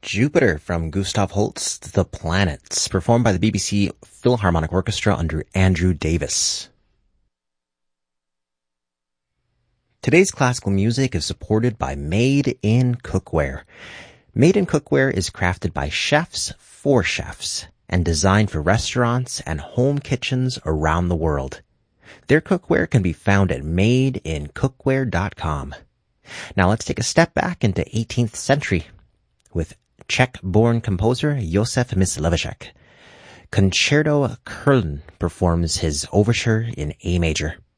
Jupiter from Gustav Holst's The Planets, performed by the BBC Philharmonic Orchestra under Andrew Davis. Today's classical music is supported by Made in Cookware. Made in Cookware is crafted by chefs for chefs and designed for restaurants and home kitchens around the world. Their cookware can be found at madeincookware.com. Now let's take a step back into 18th century with Czech-born composer Josef Mysliveček. Concerto Köln performs his overture in A major.